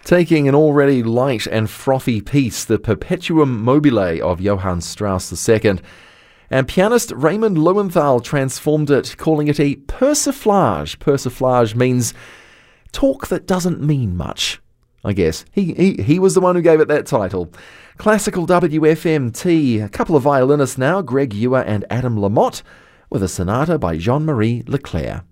Taking an already light and frothy piece, the Perpetuum mobile of Johann Strauss II, and pianist Raymond Loewenthal transformed it, calling it a persiflage. Persiflage means talk that doesn't mean much, I guess. He was the one who gave it that title. Classical WFMT, a couple of violinists now, Greg Ewer and Adam Lamotte, with a sonata by Jean-Marie Leclerc.